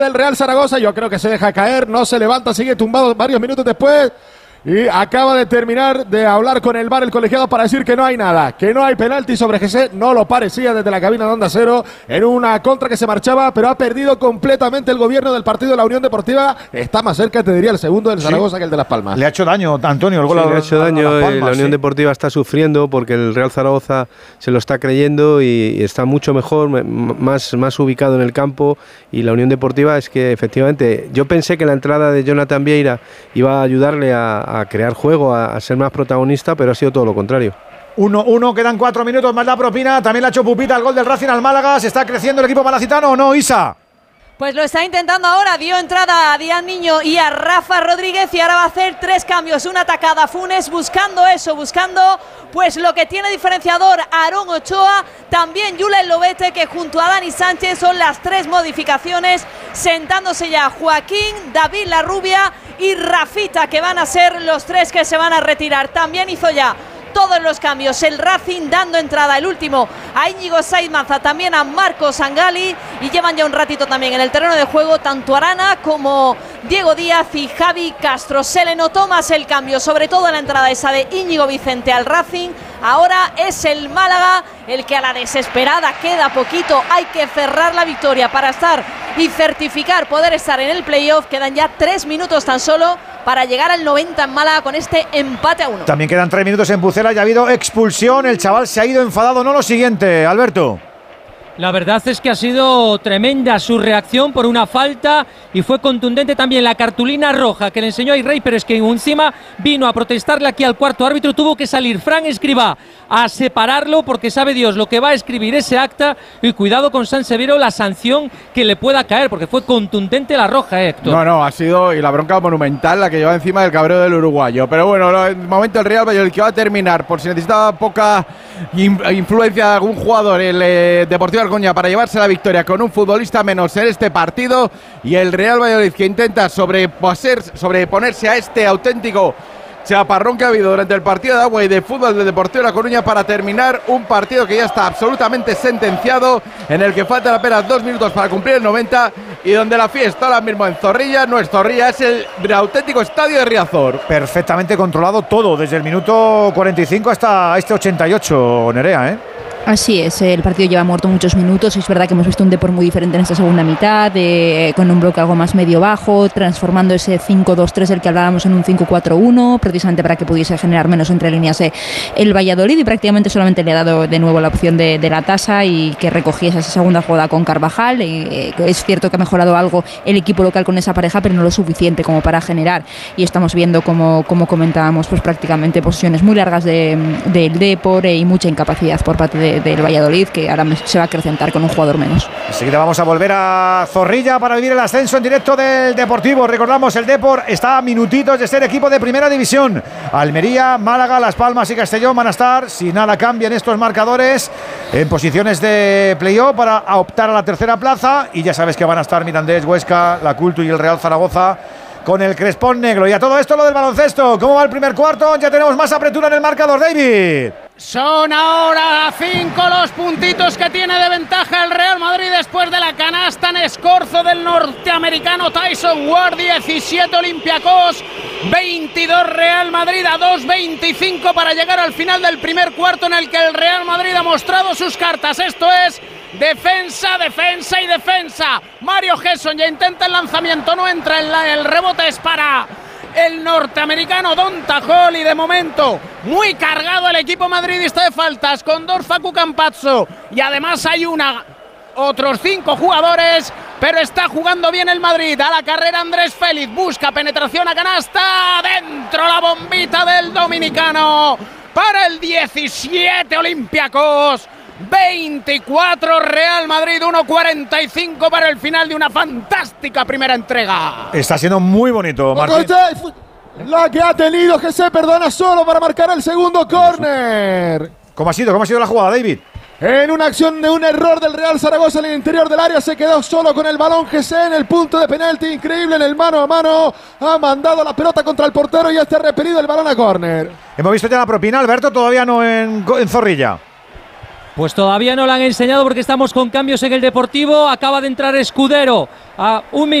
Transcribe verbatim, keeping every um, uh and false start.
del Real Zaragoza. Yo creo que se deja caer, no se levanta, sigue tumbado varios minutos después. Y acaba de terminar de hablar con el V A R el colegiado para decir que no hay nada, que no hay penalti sobre G C. No lo parecía desde la cabina de Onda Cero en una contra que se marchaba, pero ha perdido completamente el gobierno del partido de la Unión Deportiva. Está más cerca, te diría, el segundo del Zaragoza sí. que el de Las Palmas. Le ha hecho daño, Antonio, el gol sí, a, le ha hecho a, daño. a Las Palmas, la Unión sí. Deportiva está sufriendo porque el Real Zaragoza se lo está creyendo y, y está mucho mejor, más, más ubicado en el campo. Y la Unión Deportiva es que efectivamente, yo pensé que la entrada de Jonathan Vieira iba a ayudarle a, a crear juego, a, a ser más protagonista, pero ha sido todo lo contrario. uno uno, quedan cuatro minutos más la propina. También la ha hecho Pupita el gol del Racing al Málaga. ¿Se está creciendo el equipo malacitano o no, Isa? Pues lo está intentando ahora, dio entrada a Díaz Niño y a Rafa Rodríguez y ahora va a hacer tres cambios, una atacada Funes buscando eso, buscando pues lo que tiene diferenciador Aarón Ochoa, también Julen Lobete que junto a Dani Sánchez son las tres modificaciones, sentándose ya Joaquín, David Larrubia y Rafita que van a ser los tres que se van a retirar, también hizo ya todos los cambios, el Racing dando entrada el último a Íñigo Saiz Manza, también a Marcos Sangali y llevan ya un ratito también en el terreno de juego tanto Arana como Diego Díaz y Javi Castro. Se le notó más el cambio, sobre todo en la entrada esa de Íñigo Vicente al Racing. Ahora es el Málaga el que a la desesperada queda poquito, hay que cerrar la victoria para estar y certificar poder estar en el playoff. Quedan ya tres minutos tan solo para llegar al noventa en Málaga con este empate a uno. También quedan tres minutos en Pucela y ha habido expulsión. El chaval se ha ido enfadado, no lo siguiente, Alberto. La verdad es que ha sido tremenda su reacción por una falta y fue contundente también la cartulina roja que le enseñó a Irrey, pero es que encima vino a protestarle aquí al cuarto árbitro, tuvo que salir Fran Escribá a separarlo porque sabe Dios lo que va a escribir ese acta y cuidado con San Severo la sanción que le pueda caer porque fue contundente la roja, Héctor. No, no, ha sido y la bronca monumental la que lleva encima del cabreo del uruguayo, pero bueno, el momento del Real Valladolid que va a terminar por si necesitaba poca influencia de algún jugador el eh, Deportivo Alcoña para llevarse la victoria con un futbolista menos en este partido y el Real Valladolid que intenta sobreponerse a este auténtico chaparrón que ha habido durante el partido de agua y de fútbol del Deportivo de La Coruña para terminar un partido que ya está absolutamente sentenciado, en el que faltan apenas dos minutos para cumplir el noventa y donde la fiesta ahora mismo en Zorrilla no es Zorrilla, es el auténtico estadio de Riazor. Perfectamente controlado todo, desde el minuto cuarenta y cinco hasta este ochenta y ocho, Nerea, ¿eh? Así es, el partido lleva muerto muchos minutos. Es verdad que hemos visto un Depor muy diferente en esta segunda mitad, eh, con un bloque algo más medio-bajo, transformando ese cinco dos tres del que hablábamos en un cinco cuatro uno, precisamente para que pudiese generar menos entre líneas eh, el Valladolid, y prácticamente solamente le ha dado de nuevo la opción de, de la tasa y que recogiese esa segunda jugada con Carvajal. Eh, es cierto que ha mejorado algo el equipo local con esa pareja, pero no lo suficiente como para generar, y estamos viendo, como, como comentábamos, pues prácticamente posiciones muy largas del de, de Depor eh, y mucha incapacidad por parte de del Valladolid, que ahora se va a acrecentar con un jugador menos. Enseguida vamos a volver a Zorrilla para vivir el ascenso en directo del Deportivo. Recordamos, el Depor está a minutitos de ser equipo de primera división. Almería, Málaga, Las Palmas y Castellón van a estar, si nada cambia en estos marcadores, en posiciones de playoff para optar a la tercera plaza, y ya sabes que van a estar Mirandés, Huesca, la Cultu y el Real Zaragoza con el Crespón Negro. Y a todo esto lo del baloncesto. ¿Cómo va el primer cuarto? Ya tenemos más apretura en el marcador, David. Son ahora cinco los puntitos que tiene de ventaja el Real Madrid después de la canasta en escorzo del norteamericano Tyson Ward. Diecisiete Olympiacos, veintidós Real Madrid, a dos veinticinco para llegar al final del primer cuarto, en el que el Real Madrid ha mostrado sus cartas. Esto es defensa, defensa y defensa. Mario Gesson ya intenta el lanzamiento, no entra en la, el rebote es para el norteamericano Don Tajol, y de momento muy cargado el equipo madridista de faltas con dos Facu Campazzo, y además hay una otros cinco jugadores, pero está jugando bien el Madrid. A la carrera Andrés Félix, busca penetración a canasta, dentro la bombita del dominicano para el diecisiete Olympiacos, veinticuatro Real Madrid, uno cuarenta y cinco para el final de una fantástica primera entrega. Está siendo muy bonito, Martín. La que ha tenido que se perdona solo para marcar el segundo córner. ¿Cómo ha sido? ¿Cómo ha sido la jugada, David? En una acción de un error del Real Zaragoza en el interior del área, se quedó solo con el balón G C en el punto de penalti. Increíble en el mano a mano. Ha mandado la pelota contra el portero y ya está repelido el balón a córner. Hemos visto ya la propina, Alberto, todavía no en, en Zorrilla. Pues todavía no la han enseñado porque estamos con cambios en el Deportivo. Acaba de entrar Escudero a un minuto.